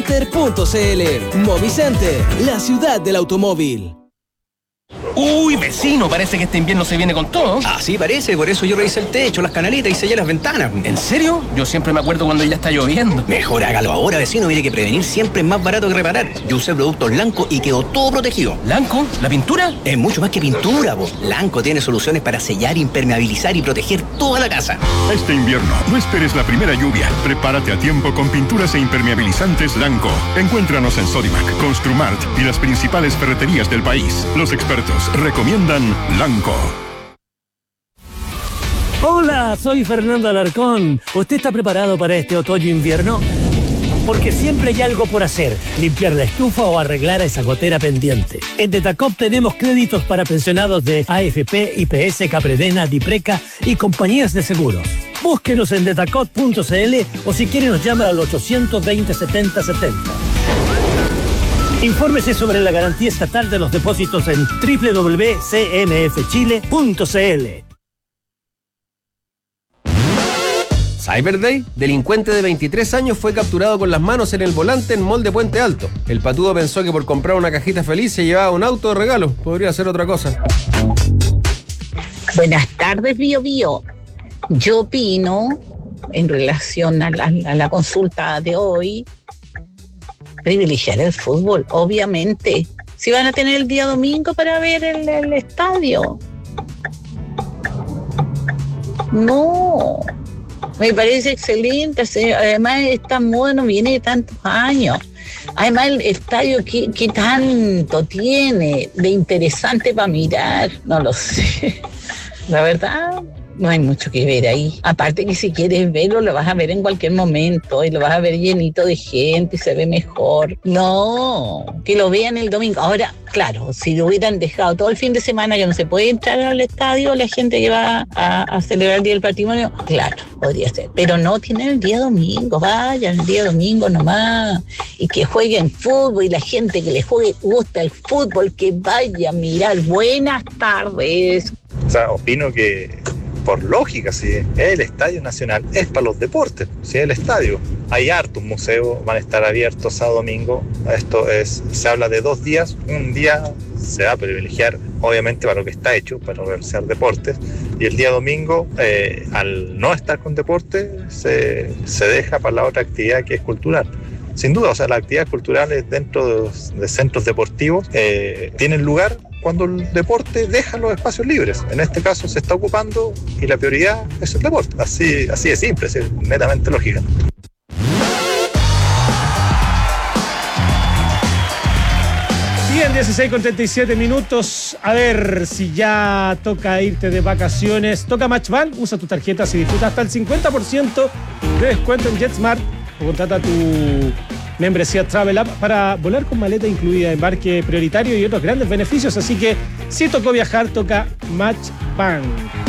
Movicenter.cl. Movicenter, la ciudad del automóvil. Uy, vecino, parece que este invierno se viene con todo. Así parece, por eso yo revisé el techo, las canaletas y sellé las ventanas. ¿En serio? Yo siempre me acuerdo cuando ya está lloviendo. Mejor hágalo ahora, vecino, mire que prevenir siempre es más barato que reparar. Yo usé productos Lanco y quedó todo protegido. ¿Lanco? ¿La pintura? Es mucho más que pintura, vos. Lanco tiene soluciones para sellar, impermeabilizar y proteger toda la casa. Este invierno, no esperes la primera lluvia. Prepárate a tiempo con pinturas e impermeabilizantes Lanco. Encuéntranos en Sodimac, Construmart y las principales ferreterías del país. Los expertos recomiendan Lanco. Hola, soy Fernando Alarcón. ¿Usted está preparado para este otoño-invierno? Porque siempre hay algo por hacer, limpiar la estufa o arreglar esa gotera pendiente. En Detacop tenemos créditos para pensionados de AFP, IPS, Capredena, Dipreca y compañías de seguros. Búsquenos en detacop.cl o si quiere nos llama al 820 70 70. Infórmese sobre la garantía estatal de los depósitos en www.cmfchile.cl. Cyber Day, delincuente de 23 años fue capturado con las manos en el volante en Mall de Puente Alto. El patudo pensó que por comprar una cajita feliz se llevaba un auto de regalo. Podría ser otra cosa. Buenas tardes, Bio Bio. Yo opino, en relación a la consulta de hoy, privilegiar el fútbol, obviamente. Si van a tener el día domingo para ver el estadio. No, me parece excelente. Además, esta moda no viene de tantos años. Además, el estadio, ¿qué tanto tiene de interesante para mirar? No lo sé. La verdad, no hay mucho que ver ahí. Aparte que si quieres verlo, lo vas a ver en cualquier momento y lo vas a ver llenito de gente y se ve mejor. No, que lo vean el domingo. Ahora, claro, si lo hubieran dejado todo el fin de semana que no se puede entrar al estadio, la gente que va a celebrar el Día del Patrimonio, claro, podría ser. Pero no, tienen el día domingo, vayan el día domingo nomás. Y que jueguen fútbol y la gente que le juegue, gusta el fútbol, que vaya a mirar. Buenas tardes. O sea, opino que por lógica, si es el Estadio Nacional, es para los deportes, si es el estadio. Hay hartos museos, van a estar abiertos sábado, domingo. Se habla de 2 días, un día se va a privilegiar, obviamente, para lo que está hecho, para realizar deportes, y el día domingo, al no estar con deporte, se deja para la otra actividad que es cultural. Sin duda, o sea, las actividades culturales dentro de centros deportivos tienen lugar cuando el deporte deja los espacios libres. En este caso se está ocupando y la prioridad es el deporte. Así de simple, es netamente lógica. Bien, 16:37. A ver si ya toca irte de vacaciones. Toca Matchband, usa tu tarjeta y disfruta hasta el 50% de descuento en JetSmart o contrata tu membresía Travel App para volar con maleta incluida, embarque prioritario y otros grandes beneficios. Así que si tocó viajar, toca Matchband.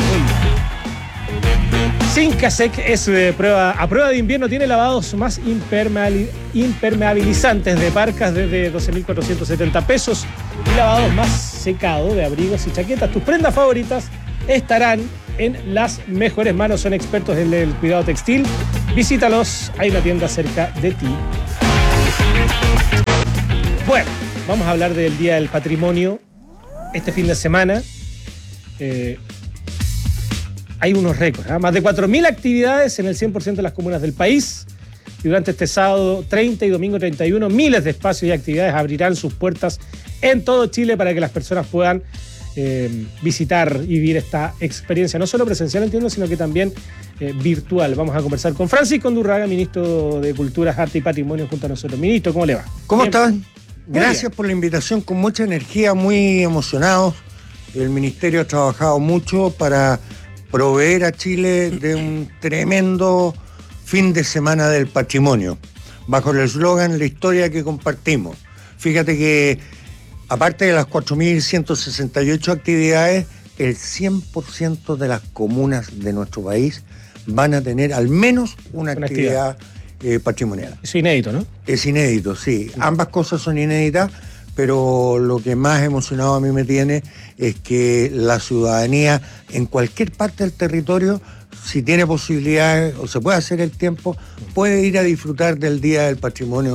Sincasec es a prueba de invierno, tiene lavados más impermeabilizantes de parcas desde 12.470 pesos y lavados más secados de abrigos y chaquetas. Tus prendas favoritas estarán en las mejores manos, son expertos en el cuidado textil. Visítalos, hay una tienda cerca de ti. Bueno, vamos a hablar del Día del Patrimonio. Este fin de semana hay unos récords, más de 4.000 actividades en el 100% de las comunas del país. Y durante este sábado 30 y domingo 31, miles de espacios y actividades abrirán sus puertas en todo Chile para que las personas puedan visitar y vivir esta experiencia, no solo presencial, entiendo, sino que también virtual. Vamos a conversar con Francisco Undurraga, ministro de Culturas, Arte y Patrimonio, junto a nosotros. Ministro, ¿cómo le va? ¿Cómo están? Gracias por la invitación, con mucha energía, muy emocionados. El ministerio ha trabajado mucho para proveer a Chile de un tremendo fin de semana del patrimonio, bajo el eslogan La historia que compartimos. Fíjate que, aparte de las 4.168 actividades, el 100% de las comunas de nuestro país van a tener al menos una actividad patrimonial. Es inédito, ¿no? Es inédito, sí. Ambas cosas son inéditas, pero lo que más emocionado a mí me tiene es que la ciudadanía en cualquier parte del territorio, si tiene posibilidades o se puede hacer el tiempo, puede ir a disfrutar del Día del Patrimonio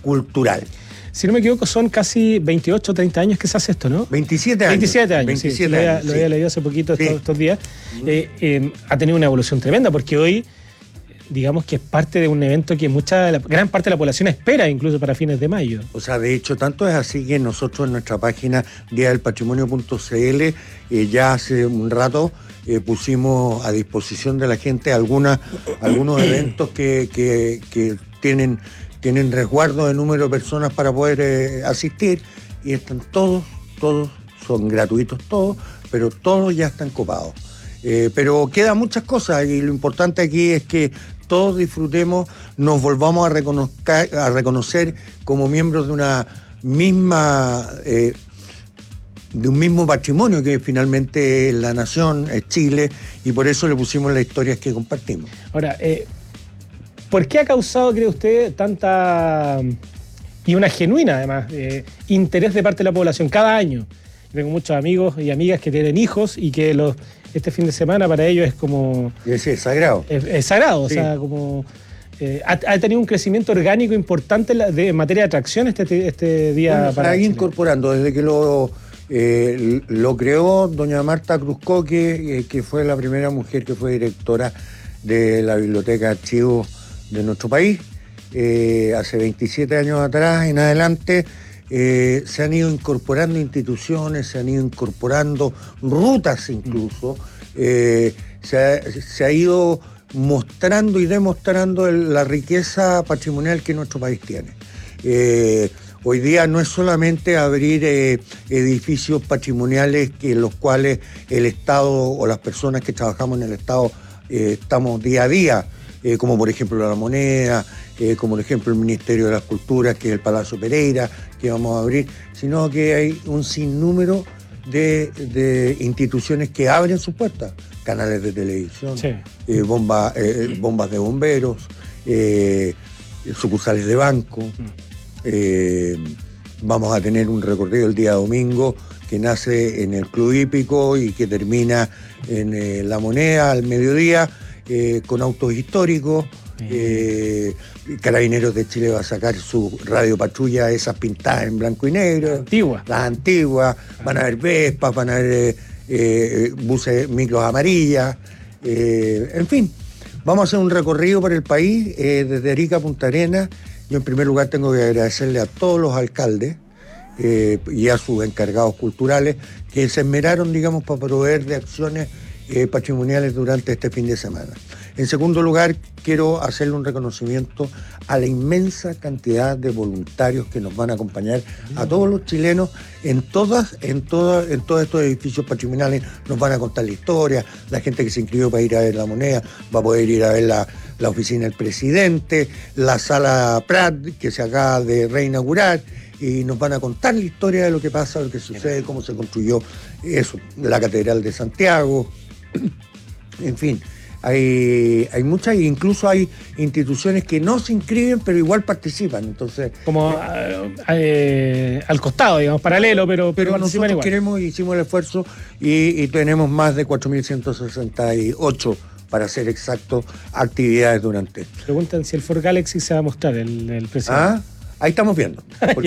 cultural. Si no me equivoco, son casi 28 o 30 años que se hace esto, ¿no? 27 años. 27 años, 27 sí. años, Lo había leído hace poquito estos días. Ha tenido una evolución tremenda, porque hoy, digamos que es parte de un evento que gran parte de la población espera, incluso para fines de mayo. O sea, de hecho, tanto es así que nosotros en nuestra página diadelpatrimonio.cl ya hace un rato pusimos a disposición de la gente algunos eventos que tienen resguardo de número de personas para poder asistir, y están todos son gratuitos todos, pero todos ya están copados. Pero quedan muchas cosas, y lo importante aquí es que todos disfrutemos, nos volvamos a reconocer como miembros de una misma de un mismo patrimonio que finalmente es la nación, es Chile, y por eso le pusimos las historias que compartimos. Ahora, ¿por qué ha causado, cree usted, tanta, y una genuina además, interés de parte de la población cada año? Tengo muchos amigos y amigas que tienen hijos y que este fin de semana para ellos es como... Es sagrado. Es sagrado, sí. O sea, como... ha tenido un crecimiento orgánico importante en materia de atracción este día. Bueno, para ir incorporando, desde que lo creó doña Marta Cruzcoque, que fue la primera mujer que fue directora de la Biblioteca de Archivos de nuestro país, hace 27 años atrás en adelante. Se han ido incorporando instituciones, se han ido incorporando rutas incluso, se ha ido mostrando y demostrando la riqueza patrimonial que nuestro país tiene. Hoy día no es solamente abrir edificios patrimoniales en los cuales el Estado o las personas que trabajamos en el Estado estamos día a día, como por ejemplo la Moneda, como por ejemplo el Ministerio de las Culturas, que es el Palacio Pereira, que vamos a abrir, sino que hay un sinnúmero de instituciones que abren sus puertas, canales de televisión, sí. bombas de bomberos, sucursales de banco. Vamos a tener un recorrido el día domingo que nace en el Club Hípico y que termina en La Moneda al mediodía, con autos históricos. Carabineros de Chile va a sacar su radio patrulla, esas pintadas en blanco y negro, las antiguas, van a haber Vespas, van a haber buses, micros amarillas, en fin, vamos a hacer un recorrido por el país, desde Arica a Punta Arenas. Yo en primer lugar tengo que agradecerle a todos los alcaldes y a sus encargados culturales que se esmeraron, digamos, para proveer de acciones patrimoniales durante este fin de semana. En segundo lugar, quiero hacerle un reconocimiento a la inmensa cantidad de voluntarios que nos van a acompañar a todos los chilenos en todos estos edificios patrimoniales. Nos van a contar la historia, la gente que se inscribió para ir a ver La Moneda va a poder ir a ver la oficina del presidente, la sala Prat que se acaba de reinaugurar, y nos van a contar la historia de lo que pasa, lo que sucede, cómo se construyó eso, la Catedral de Santiago, en fin. Hay muchas, incluso hay instituciones que no se inscriben, pero igual participan. Entonces, como al costado, digamos, paralelo, pero nosotros igual. Queremos, hicimos el esfuerzo y tenemos más de 4.168, para ser exacto, actividades durante. Preguntan si el Ford Galaxy se va a mostrar el presidente. Ahí estamos viendo.